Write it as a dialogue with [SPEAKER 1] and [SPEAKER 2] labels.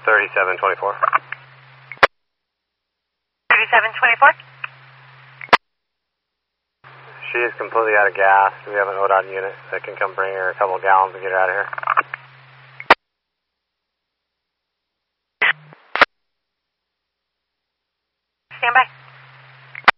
[SPEAKER 1] 3724.
[SPEAKER 2] 3724?
[SPEAKER 1] She is completely out of gas. Do we have an ODOT unit that can come bring her a couple of gallons and get her out of here?
[SPEAKER 2] Stand by.